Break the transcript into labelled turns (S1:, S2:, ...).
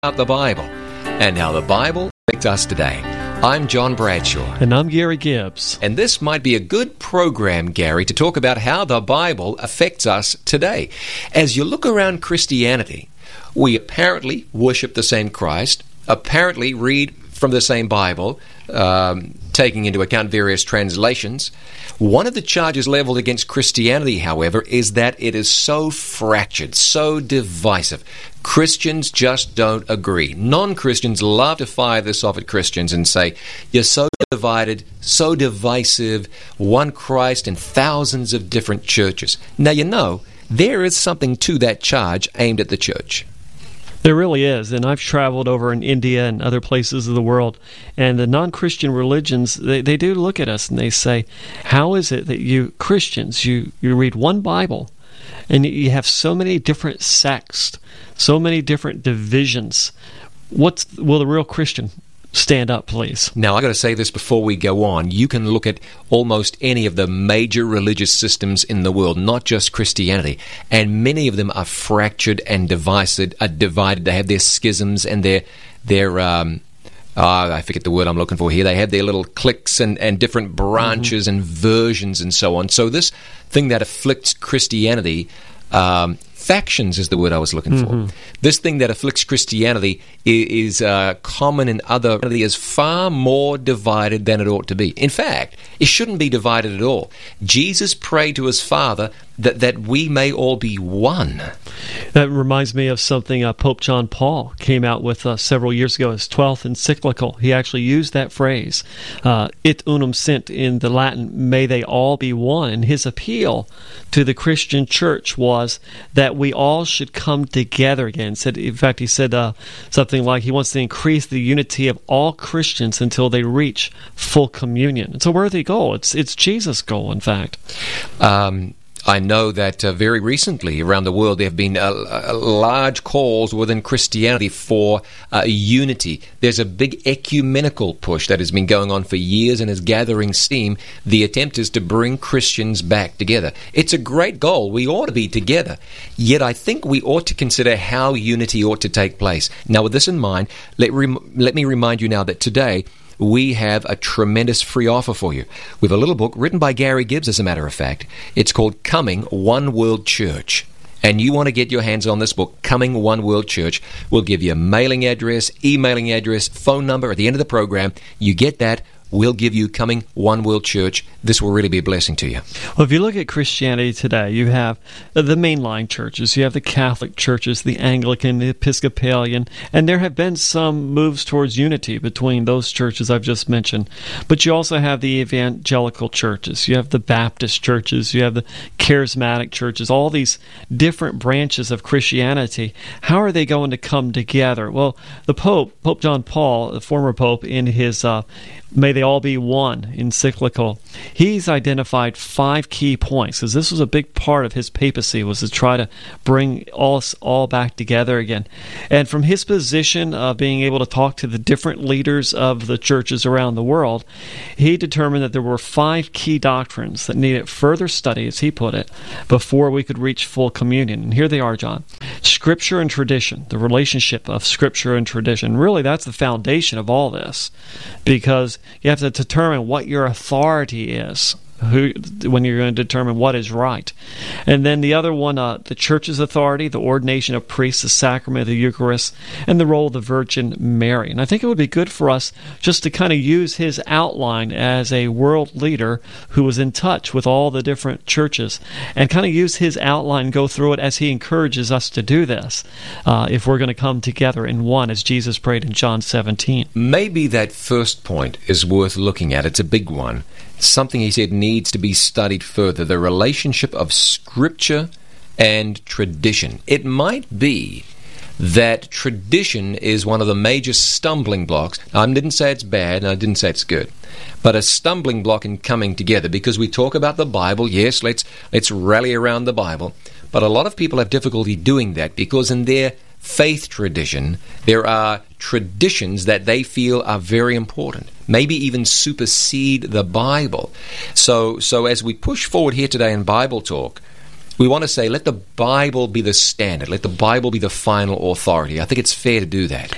S1: about the Bible and how the Bible affects us today. I'm John Bradshaw.
S2: And I'm Gary Gibbs.
S1: And this might be a good program, Gary, to talk about how the Bible affects us today. As you look around Christianity, we apparently worship the same Christ, apparently read from the same Bible, taking into account various translations. One of the charges leveled against Christianity, however, is that it is so fractured, so divisive. Christians just don't agree. Non-Christians love to fire this off at Christians and say, you're so divided, so divisive, one Christ in thousands of different churches. Now, you know, there is something to that charge aimed at the church.
S2: There really is, and I've traveled over in India and other places of the world, and the non-Christian religions, they do look at us and they say, how is it that you Christians, you read one Bible, and you have so many different sects, so many different divisions? Will the real Christian stand up, please?
S1: Now, I got to say this before we go on. You can look at almost any of the major religious systems in the world, not just Christianity, and many of them are fractured and divided. They have their schisms and their I forget the word I'm looking for here. They have their little cliques and different branches and versions and so on. So this thing that afflicts Christianity, factions is the word I was looking for. This thing that afflicts Christianity is common in other. It is far more divided than it ought to be. In fact, it shouldn't be divided at all. Jesus prayed to his Father that we may all be one.
S2: That reminds me of something Pope John Paul came out with several years ago, his 12th encyclical. He actually used that phrase, "It unum sint," in the Latin, may they all be one. And his appeal to the Christian church was that we all should come together again. In fact, he said something like he wants to increase the unity of all Christians until they reach full communion. It's a worthy goal. It's Jesus' goal, in fact.
S1: I know that very recently around the world there have been large calls within Christianity for unity. There's a big ecumenical push that has been going on for years and is gathering steam. The attempt is to bring Christians back together. It's a great goal. We ought to be together. Yet I think we ought to consider how unity ought to take place. Now, with this in mind, let me remind you now that today we have a tremendous free offer for you. We have a little book written by Gary Gibbs, as a matter of fact. It's called Coming One World Church. And you want to get your hands on this book, Coming One World Church. We'll give you a mailing address, emailing address, phone number at the end of the program. You get that. We'll give you Coming One World Church. This will really be a blessing to you.
S2: Well, if you look at Christianity today, you have the mainline churches, you have the Catholic churches, the Anglican, the Episcopalian, and there have been some moves towards unity between those churches I've just mentioned. But you also have the evangelical churches, you have the Baptist churches, you have the charismatic churches, all these different branches of Christianity. How are they going to come together? Well, the Pope John Paul, the former Pope, in his May They All Be One encyclical, he's identified 5 key points, because this was a big part of his papacy, was to try to bring us all back together again. And from his position of being able to talk to the different leaders of the churches around the world, he determined that there were 5 key doctrines that needed further study, as he put it, before we could reach full communion. And here they are, John. Scripture and tradition, the relationship of Scripture and tradition. Really, that's the foundation of all this, because you have to determine what your authority is when you're going to determine what is right. And then the other one, the church's authority, the ordination of priests, the sacrament of the Eucharist, and the role of the Virgin Mary. And I think it would be good for us just to kind of use his outline as a world leader who was in touch with all the different churches, and kind of use his outline, go through it as he encourages us to do this, if we're going to come together in one, as Jesus prayed in John 17.
S1: Maybe that first point is worth looking at. It's a big one. Something he said needs to be studied further, the relationship of Scripture and tradition. It might be that tradition is one of the major stumbling blocks. I didn't say it's bad, and I didn't say it's good, but a stumbling block in coming together, because we talk about the Bible. Yes, let's rally around the Bible, but a lot of people have difficulty doing that because in their faith tradition, there are traditions that they feel are very important, maybe even supersede the Bible. So as we push forward here today in Bible Talk, we want to say, let the Bible be the standard. Let the Bible be the final authority. I think it's fair to do that.